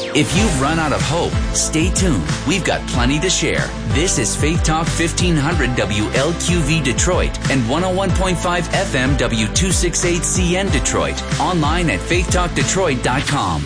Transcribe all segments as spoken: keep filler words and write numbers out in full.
If you've run out of hope, stay tuned. We've got plenty to share. This is Faith Talk fifteen hundred W L Q V Detroit and one oh one point five F M W two sixty-eight C N Detroit. Online at faith talk detroit dot com.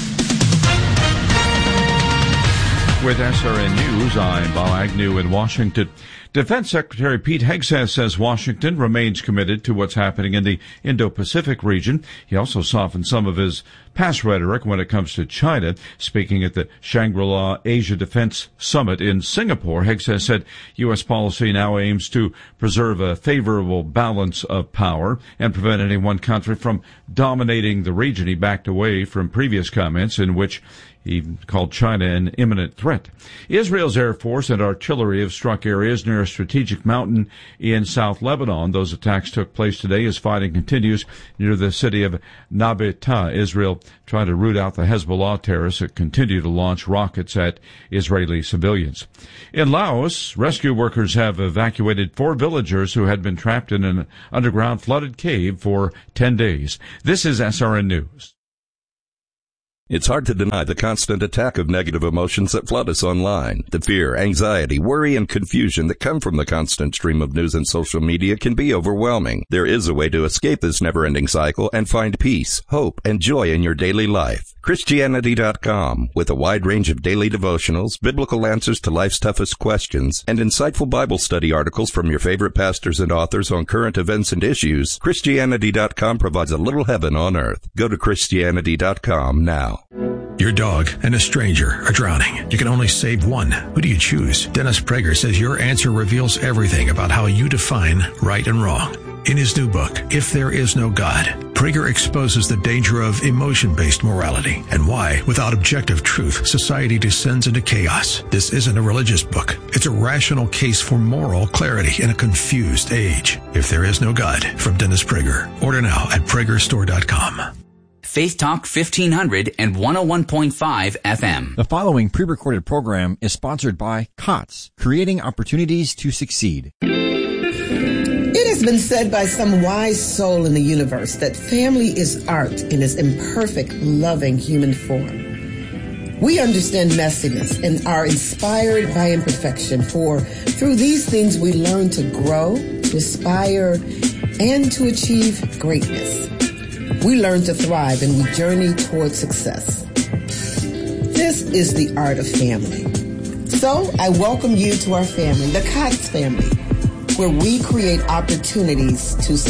With S R N News, I'm Bob Agnew in Washington. Defense Secretary Pete Hegseth says Washington remains committed to what's happening in the Indo-Pacific region. He also softened some of his past rhetoric when it comes to China. Speaking at the Shangri-La Asia Defense Summit in Singapore, Hegseth said U S policy now aims to preserve a favorable balance of power and prevent any one country from dominating the region. He backed away from previous comments in which he called China an imminent threat. Israel's Air Force and artillery have struck areas near a strategic mountain in South Lebanon. Those attacks took place today as fighting continues near the city of Nabetah. Israel tried to root out the Hezbollah terrorists that continue to launch rockets at Israeli civilians. In Laos, rescue workers have evacuated four villagers who had been trapped in an underground flooded cave for ten days. This is S R N News. It's hard to deny the constant attack of negative emotions that flood us online. The fear, anxiety, worry, and confusion that come from the constant stream of news and social media can be overwhelming. There is a way to escape this never-ending cycle and find peace, hope, and joy in your daily life. Christianity dot com, with a wide range of daily devotionals, biblical answers to life's toughest questions, and insightful Bible study articles from your favorite pastors and authors on current events and issues, Christianity dot com provides a little heaven on earth. Go to Christianity dot com now. Your dog and a stranger are drowning. You can only save one. Who do you choose? Dennis Prager says your answer reveals everything about how you define right and wrong. In his new book, If There Is No God, Prager exposes the danger of emotion-based morality and why, without objective truth, society descends into chaos. This isn't a religious book. It's a rational case for moral clarity in a confused age. If There Is No God, from Dennis Prager. Order now at prager store dot com. Faith Talk fifteen hundred and one oh one point five F M. The following pre-recorded program is sponsored by COTS, Creating Opportunities to Succeed. It has been said by some wise soul in the universe that family is art in its imperfect, loving human form. We understand messiness and are inspired by imperfection, for through these things we learn to grow, to aspire, and to achieve greatness. We learn to thrive and we journey toward success. This is the art of family. So I welcome you to our family, the COTS family, where we create opportunities to succeed.